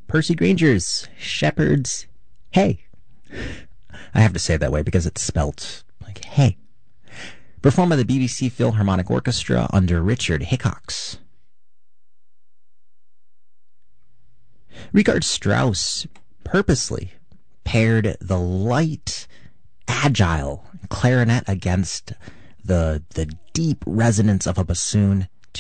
Percy Granger's Shepherd's Hey. I have to say it that way because it's spelt like hey. Performed by the BBC Philharmonic Orchestra under Richard Hickox. Richard Strauss purposely paired the light, agile clarinet against the deep resonance of a bassoon